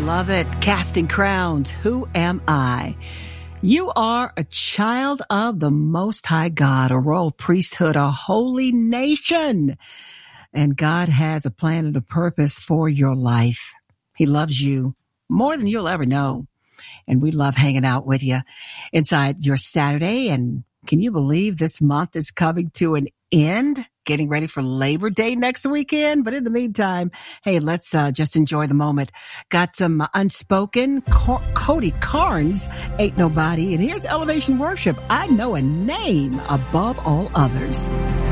love it. Casting Crowns. Who am I? You are a child of the Most High God, a royal priesthood, a holy nation. And God has a plan and a purpose for your life. He loves you more than you'll ever know. And we love hanging out with you inside your Saturday. And can you believe this month is coming to an end? Getting ready for Labor Day next weekend. But in the meantime, hey, let's just enjoy the moment. Got some Unspoken. Cody Carnes, Ain't Nobody. And here's Elevation Worship. I Know a Name Above All Others.